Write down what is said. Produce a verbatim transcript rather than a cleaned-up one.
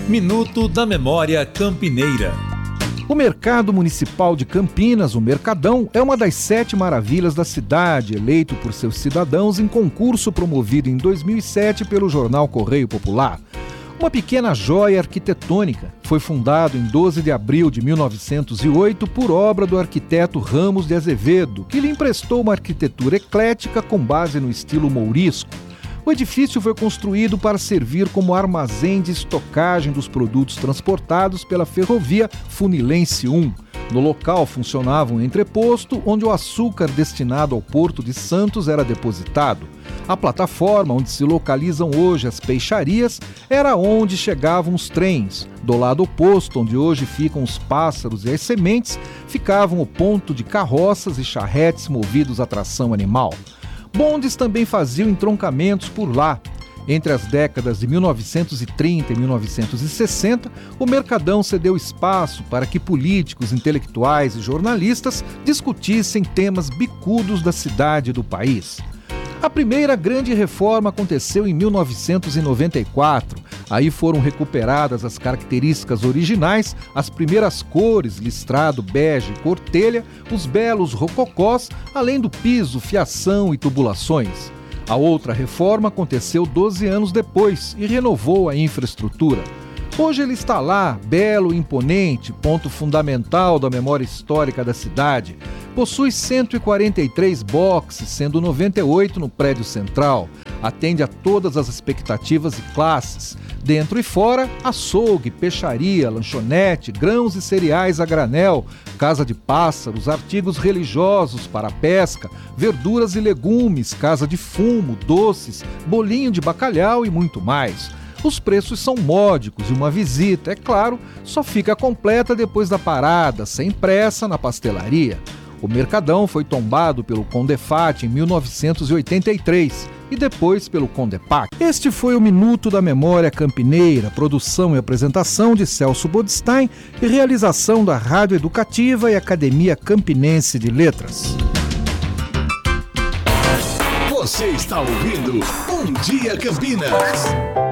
Minuto da Memória Campineira. O Mercado Municipal de Campinas, o Mercadão, é uma das sete maravilhas da cidade, eleito por seus cidadãos em concurso promovido em dois mil e sete pelo jornal Correio Popular. Uma pequena joia arquitetônica, foi fundado em doze de abril de mil novecentos e oito por obra do arquiteto Ramos de Azevedo, que lhe emprestou uma arquitetura eclética com base no estilo mourisco. O edifício foi construído para servir como armazém de estocagem dos produtos transportados pela ferrovia Funilense um. No local funcionava um entreposto onde o açúcar destinado ao Porto de Santos era depositado. A plataforma onde se localizam hoje as peixarias era onde chegavam os trens. Do lado oposto, onde hoje ficam os pássaros e as sementes, ficavam o ponto de carroças e charretes movidos a tração animal. Bondes também faziam entroncamentos por lá. Entre as décadas de mil novecentos e trinta e mil novecentos e sessenta, o Mercadão cedeu espaço para que políticos, intelectuais e jornalistas discutissem temas bicudos da cidade e do país. A primeira grande reforma aconteceu em mil novecentos e noventa e quatro. Aí foram recuperadas as características originais, as primeiras cores, listrado, bege e cor telha, os belos rococós, além do piso, fiação e tubulações. A outra reforma aconteceu doze anos depois e renovou a infraestrutura. Hoje ele está lá, belo e imponente, ponto fundamental da memória histórica da cidade. Possui cento e quarenta e três boxes, sendo noventa e oito no prédio central. Atende a todas as expectativas e classes. Dentro e fora, açougue, peixaria, lanchonete, grãos e cereais a granel, casa de pássaros, artigos religiosos para pesca, verduras e legumes, casa de fumo, doces, bolinho de bacalhau e muito mais. Os preços são módicos e uma visita, é claro, só fica completa depois da parada, sem pressa, na pastelaria. O Mercadão foi tombado pelo Condefat em mil novecentos e oitenta e três e depois pelo Condepac. Este foi o Minuto da Memória Campineira, produção e apresentação de Celso Bodstein e realização da Rádio Educativa e Academia Campinense de Letras. Você está ouvindo Bom Dia Campinas.